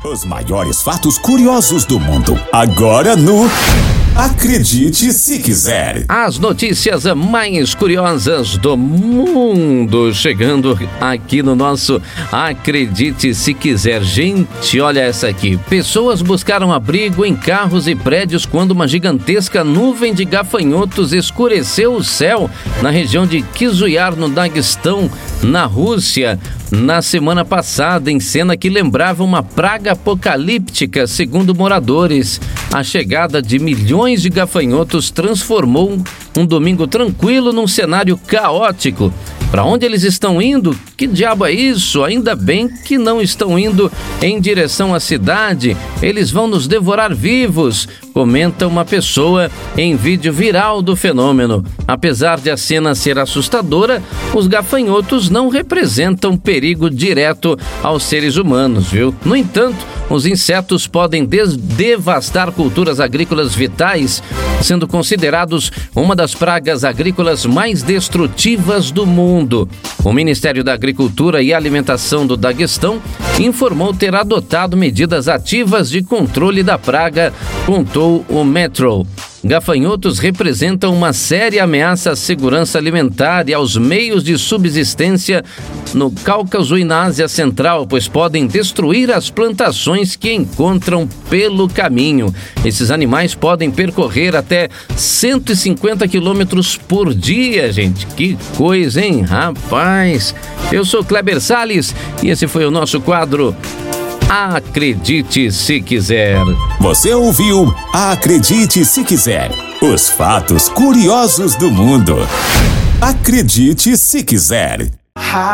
Os maiores fatos curiosos do mundo. Agora no Acredite Se Quiser. As notícias mais curiosas do mundo chegando aqui no nosso Acredite Se Quiser. Gente, olha essa aqui. Pessoas buscaram abrigo em carros e prédios quando uma gigantesca nuvem de gafanhotos escureceu o céu na região de Kyzylyar, no Daguestão, na Rússia, na semana passada, em cena que lembrava uma praga apocalíptica, segundo moradores. A chegada de milhões de gafanhotos transformou um domingo tranquilo num cenário caótico. Para onde eles estão indo? Que diabo é isso? Ainda bem que não estão indo em direção à cidade. Eles vão nos devorar vivos, comenta uma pessoa em vídeo viral do fenômeno. Apesar de a cena ser assustadora, os gafanhotos não representam perigo direto aos seres humanos, viu? No entanto, os insetos podem devastar culturas agrícolas vitais, sendo considerados uma das pragas agrícolas mais destrutivas do mundo. O Ministério da Agricultura e Alimentação do Daguestão informou ter adotado medidas ativas de controle da praga, contou o Metro. Gafanhotos representam uma séria ameaça à segurança alimentar e aos meios de subsistência no Cáucaso e na Ásia Central, pois podem destruir as plantações que encontram pelo caminho. Esses animais podem percorrer até 150 quilômetros por dia, gente. Que coisa, hein, rapaz? Eu sou Kleber Salles e esse foi o nosso quadro Acredite Se Quiser. Você ouviu Acredite Se Quiser. Os fatos curiosos do mundo. Acredite Se Quiser.